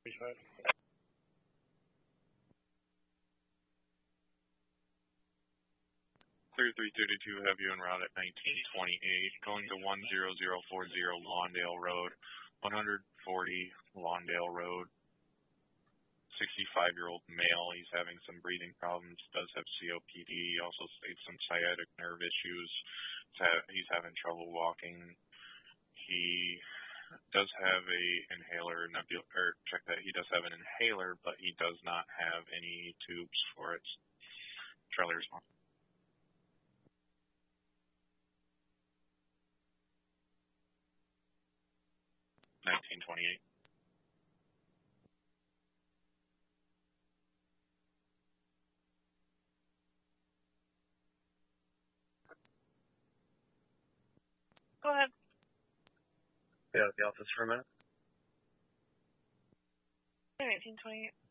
3332, have you en route at 1928, going to 10040 Lawndale Road, 140 Lawndale Road. 65-year-old male. He's having some breathing problems, does have COPD. He also states some sciatic nerve issues. He's having trouble walking. He does have a inhaler, check that. He does have an inhaler, but he does not have any tubes for it. Trailer response. 1928. Go ahead. Be out of the office for a minute. 1928.